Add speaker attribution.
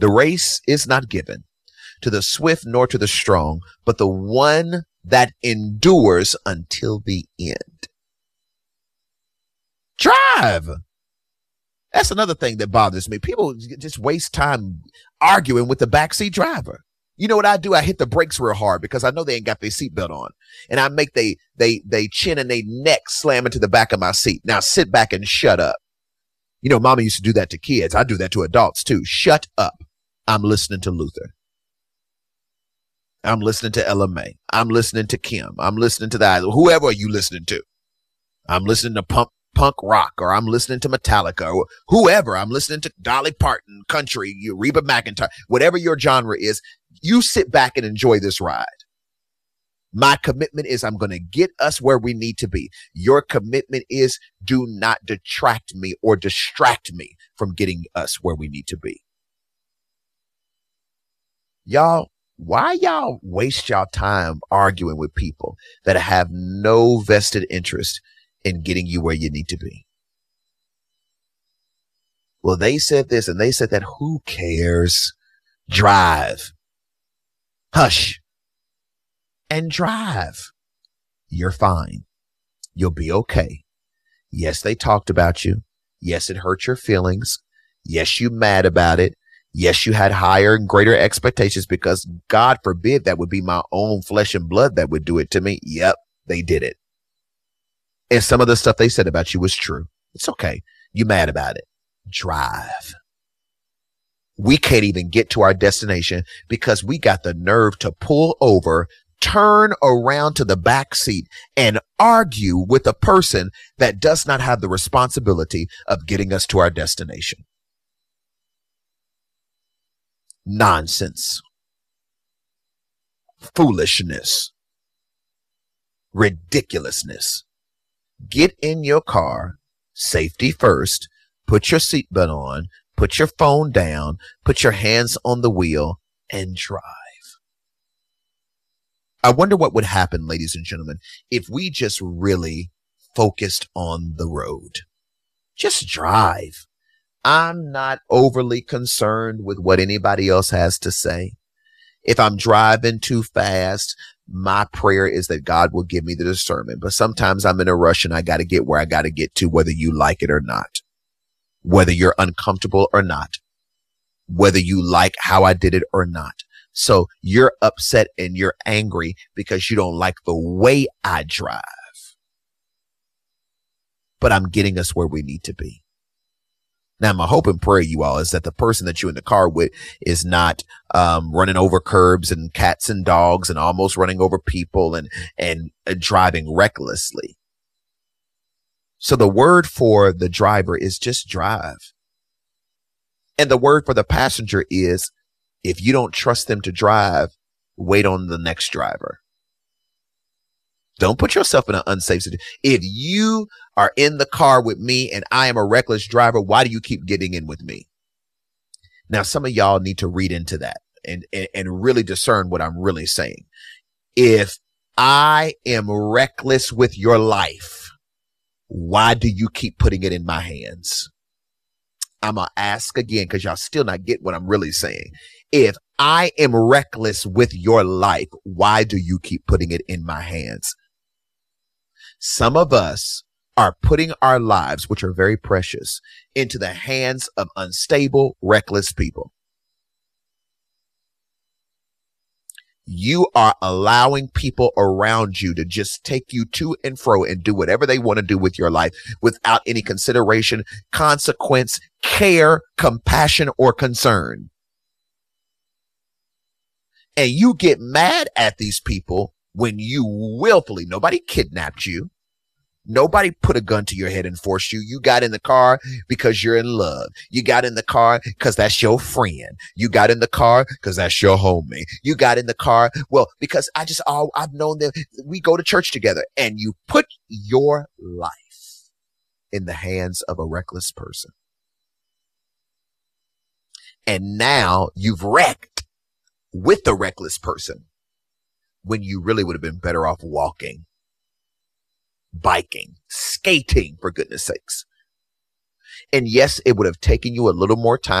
Speaker 1: The race is not given to the swift nor to the strong, but the one that endures until the end. Drive. That's another thing that bothers me. People just waste time arguing with the backseat driver. You know what I do? I hit the brakes real hard because I know they ain't got their seatbelt on, and I make they chin and they neck slam into the back of my seat. Now sit back and shut up. You know, mama used to do that to kids. I do that to adults too. Shut up. I'm listening to Luther. I'm listening to Ella May. I'm listening to Kim. I'm listening to whoever are you listening to? I'm listening to punk rock, or I'm listening to Metallica, or whoever. I'm listening to Dolly Parton, country, Reba McEntire, whatever your genre is. You sit back and enjoy this ride. My commitment is I'm going to get us where we need to be. Your commitment is do not detract me or distract me from getting us where we need to be. Y'all, why y'all waste y'all time arguing with people that have no vested interest in getting you where you need to be? Well, they said this and they said that. Who cares? Drive. Hush and drive. You're fine. You'll be okay. Yes, they talked about you. Yes, it hurt your feelings. Yes, you mad about it. Yes, you had higher and greater expectations, because God forbid that would be my own flesh and blood that would do it to me. Yep, they did it. And some of the stuff they said about you was true. It's okay. You mad about it. Drive. We can't even get to our destination because we got the nerve to pull over, turn around to the back seat, and argue with a person that does not have the responsibility of getting us to our destination. Nonsense. Foolishness. Ridiculousness. Get in your car, safety first, put your seatbelt on, put your phone down, put your hands on the wheel, and drive. I wonder what would happen, ladies and gentlemen, if we just really focused on the road. Just drive. I'm not overly concerned with what anybody else has to say. If I'm driving too fast, my prayer is that God will give me the discernment. But sometimes I'm in a rush and I got to get where I got to get to, whether you like it or not. Whether you're uncomfortable or not, whether you like how I did it or not. So you're upset and you're angry because you don't like the way I drive. But I'm getting us where we need to be. Now, my hope and prayer, you all, is that the person that you're in the car with is not running over curbs and cats and dogs and almost running over people and driving recklessly. So the word for the driver is just drive. And the word for the passenger is, if you don't trust them to drive, wait on the next driver. Don't put yourself in an unsafe situation. If you are in the car with me and I am a reckless driver, why do you keep getting in with me? Now, some of y'all need to read into that and really discern what I'm really saying. If I am reckless with your life, why do you keep putting it in my hands? I'm going to ask again, because y'all still not get what I'm really saying. If I am reckless with your life, why do you keep putting it in my hands? Some of us are putting our lives, which are very precious, into the hands of unstable, reckless people. You are allowing people around you to just take you to and fro and do whatever they want to do with your life without any consideration, consequence, care, compassion, or concern. And you get mad at these people when you willfully, nobody kidnapped you. Nobody put a gun to your head and forced you. You got in the car because you're in love. You got in the car because that's your friend. You got in the car because that's your homie. You got in the car, well, because I've known them. We go to church together, and you put your life in the hands of a reckless person. And now you've wrecked with the reckless person when you really would have been better off walking, biking, skating, for goodness sakes. And yes, it would have taken you a little more time